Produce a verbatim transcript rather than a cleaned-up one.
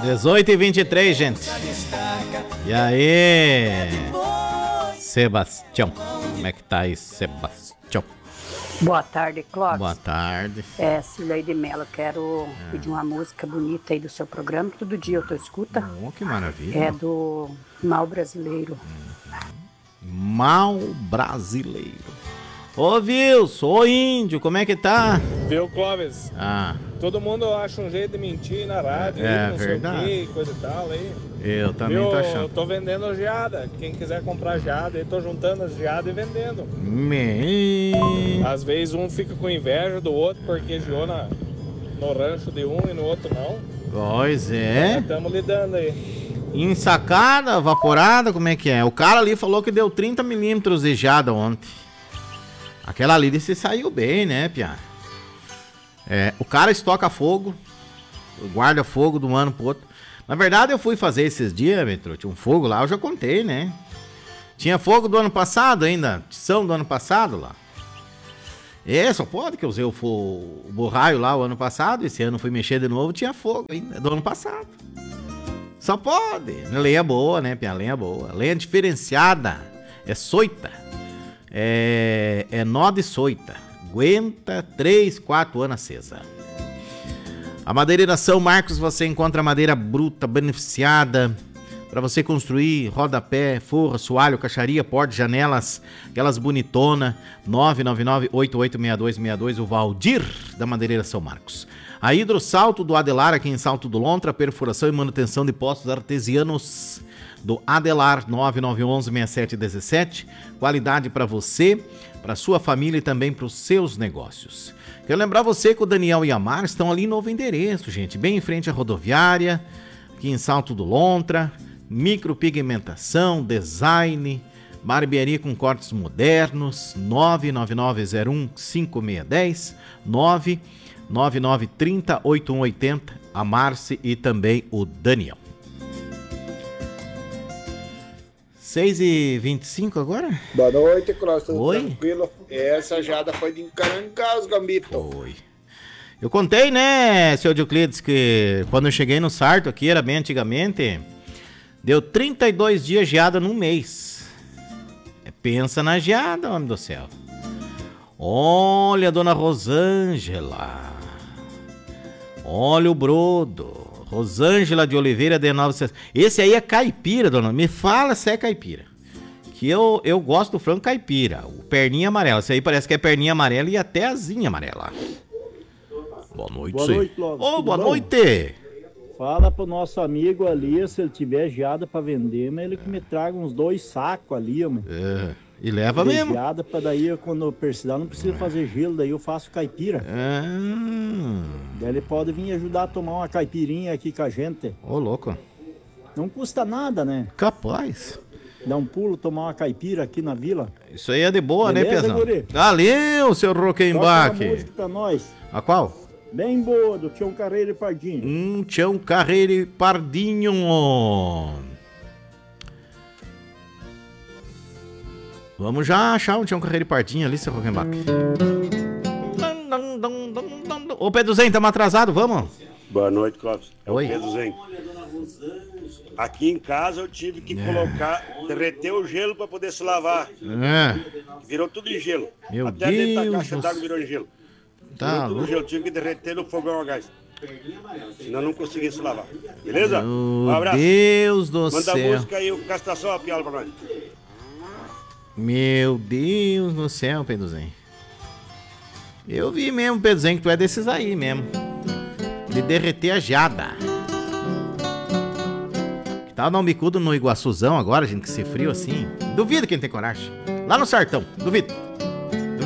dezoito e vinte e três, gente. E aí, Sebastião? Como é que tá aí, Sebastião? Boa tarde, Clóvis. Boa tarde. É, Cileide Mello, quero é. pedir uma música bonita aí do seu programa, que todo dia eu tô escuta. Oh, que maravilha. É do Mal Brasileiro. Mal Brasileiro. Ô, Wilson, ô, Índio, como é que tá? Viu, Clóvis? Ah. Todo mundo acha um jeito de mentir na rádio, é, aí, não verdade. sei o que, coisa e tal aí. Eu também Viu? tô achando. Eu tô vendendo geada. Quem quiser comprar geada, eu tô juntando as geadas e vendendo. Me... Às vezes um fica com inveja do outro porque geou na, no rancho de um e no outro não. Pois é. Estamos lidando aí. Ensacada, vaporada, como é que é? O cara ali falou que deu trinta milímetros de geada ontem. Aquela ali se saiu bem, né, Pia? É, o cara estoca fogo, guarda fogo de um ano pro outro. Na verdade, eu fui fazer esses dias, Metro, tinha um fogo lá, eu já contei, né? Tinha fogo do ano passado ainda, tição do ano passado lá. É, só pode que eu usei o, o borraio lá o ano passado, esse ano fui mexer de novo, tinha fogo ainda, do ano passado. Só pode. Lenha boa, né, Pia? Lenha boa. Lenha diferenciada, é soita. É, é nó de soita. Aguenta três, quatro anos acesa. A madeireira São Marcos você encontra madeira bruta, beneficiada, para você construir rodapé, forro, soalho, caixaria, porta, janelas, aquelas bonitona. nove nove nove, oito oito seis dois seis dois, o Valdir da madeireira São Marcos. A Hidrosalto do Adelar, aqui em Salto do Lontra, perfuração e manutenção de postos artesianos do Adelar, nove nove um um, seis sete um sete. Qualidade para você, para sua família e também para os seus negócios. Quero lembrar você que o Daniel e a Mar estão ali em novo endereço, gente, bem em frente à rodoviária, aqui em Salto do Lontra. Micropigmentação, design, barbearia com cortes modernos. Nove nove nove zero um cinco seis um zero, nove nove nove três zero oito um oito zero, a Marci e também o Daniel. seis e vinte e cinco agora? Boa noite, Clóvis. Tudo Oi? tranquilo? Essa jada foi de encarancar os gambitos. Foi. Eu contei, né, seu Dioclides, que quando eu cheguei no Sarto aqui, era bem antigamente, deu trinta e dois dias geada num mês. É, pensa na geada, homem do céu. Olha a dona Rosângela. Olha o brodo. Rosângela de Oliveira de Nova César. Esse aí é caipira, dona. Me fala se é caipira. Que eu, eu gosto do frango caipira. O perninha amarela. Esse aí parece que é perninha amarela e até asinha amarela. Boa noite. Boa noite, Clóvis. Ô, boa bom? noite. Fala pro nosso amigo ali, se ele tiver geada pra vender, mas ele que me traga uns dois sacos ali, homem. É, e leva de mesmo. Geada pra daí, eu, quando eu precisar, não precisa fazer gelo, daí eu faço caipira. Ah. Daí ele pode vir ajudar a tomar uma caipirinha aqui com a gente. Ô, louco. Não custa nada, né? Capaz. Dar um pulo, tomar uma caipira aqui na vila. Isso aí é de boa, Beleza, né, Pezão? guri? Valeu, seu Toca uma Roquembaque. música pra nós. A qual? Bem boa, do Tião Carreiro e Pardinho. Um Tião Carreiro e Pardinho. Vamos já achar um Tião Carreiro e Pardinho ali, seu Roquembaque. Ô, Pedro Zen, estamos atrasados, vamos? Boa noite, Clóvis. É Oi. o Pedro Zen. Aqui em casa eu tive que é. colocar, derreter o gelo para poder se lavar. É. Virou tudo em gelo. Meu Até dentro da Deus caixa do d'água virou em gelo. Tá virou tudo louco. em gelo, tive que derreter no fogão a gás. Senão não conseguia se lavar. Beleza? Meu Um abraço. Deus do Manda céu. a música aí, o Castração, a piada pra nós. Meu Deus do céu, Pedro Zen. Eu vi mesmo, Pedro Zen, que tu é desses aí mesmo. De derreter a geada. Que tal dar um bicudo no Iguaçuzão agora, gente, que se frio assim? Duvido quem tem coragem. Lá no Sartão, duvido.